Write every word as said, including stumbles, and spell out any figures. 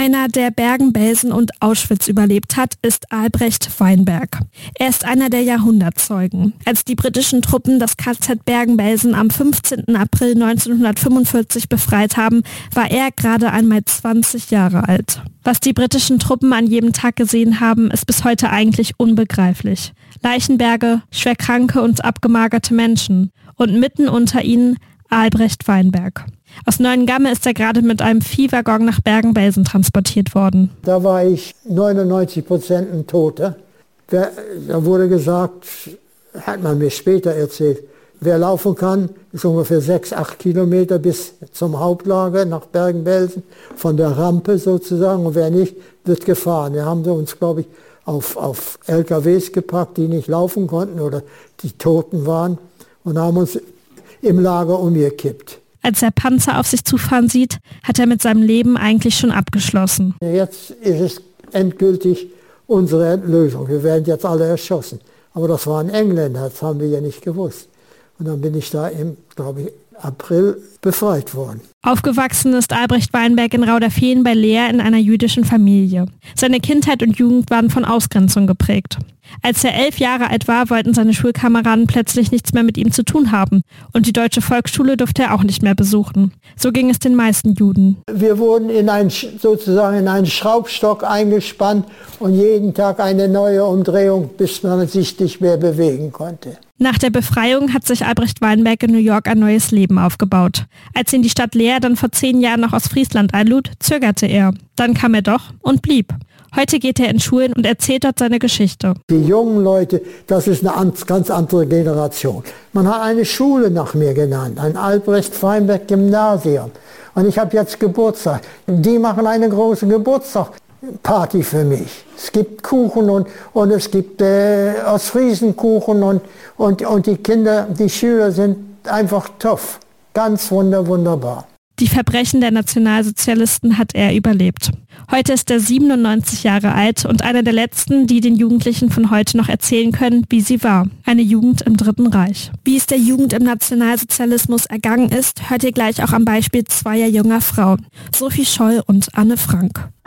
Einer, der Bergen-Belsen und Auschwitz überlebt hat, ist Albrecht Weinberg. Er ist einer der Jahrhundertzeugen. Als die britischen Truppen das K Z Bergen-Belsen am fünfzehnten April neunzehnhundertfünfundvierzig befreit haben, war er gerade einmal zwanzig Jahre alt. Was die britischen Truppen an jedem Tag gesehen haben, ist bis heute eigentlich unbegreiflich. Leichenberge, schwerkranke und abgemagerte Menschen. Und mitten unter ihnen Albrecht Weinberg. Aus Neuengamme ist er gerade mit einem Viehwaggon nach Bergen-Belsen transportiert worden. Da war ich neunundneunzig Prozent ein Toter. Da wurde gesagt, hat man mir später erzählt, wer laufen kann, ist ungefähr sechs, acht Kilometer bis zum Hauptlager nach Bergen-Belsen, von der Rampe sozusagen. Und wer nicht, wird gefahren. Da haben sie uns, glaube ich, auf, auf L K Ws gepackt, die nicht laufen konnten oder die Toten waren, und haben uns im Lager umgekippt. Als er Panzer auf sich zufahren sieht, hat er mit seinem Leben eigentlich schon abgeschlossen. Jetzt ist es endgültig unsere Endlösung. Wir werden jetzt alle erschossen. Aber das waren Engländer, das haben wir ja nicht gewusst. Und dann bin ich da im, glaube ich, April befreit worden. Aufgewachsen ist Albrecht Weinberg in Rauderfehlen bei Leer in einer jüdischen Familie. Seine Kindheit und Jugend waren von Ausgrenzung geprägt. Als er elf Jahre alt war, wollten seine Schulkameraden plötzlich nichts mehr mit ihm zu tun haben. Und die deutsche Volksschule durfte er auch nicht mehr besuchen. So ging es den meisten Juden. Wir wurden in ein, sozusagen in einen Schraubstock eingespannt und jeden Tag eine neue Umdrehung, bis man sich nicht mehr bewegen konnte. Nach der Befreiung hat sich Albrecht Weinberg in New York ein neues Leben aufgebaut. Als ihn die Stadt Leer dann vor zehn Jahren noch aus Friesland einlud, zögerte er. Dann kam er doch und blieb. Heute geht er in Schulen und erzählt dort seine Geschichte. Die jungen Leute, das ist eine ganz andere Generation. Man hat eine Schule nach mir genannt, ein Albrecht Weinberg Gymnasium. Und ich habe jetzt Geburtstag. Die machen eine große Geburtstagsparty für mich. Es gibt Kuchen und, und es gibt äh, Ostfriesenkuchen und, und, und die Kinder, die Schüler sind einfach tough. Ganz wunder, wunderbar. Die Verbrechen der Nationalsozialisten hat er überlebt. Heute ist er siebenundneunzig Jahre alt und einer der letzten, die den Jugendlichen von heute noch erzählen können, wie sie war. Eine Jugend im Dritten Reich. Wie es der Jugend im Nationalsozialismus ergangen ist, hört ihr gleich auch am Beispiel zweier junger Frauen, Sophie Scholl und Anne Frank.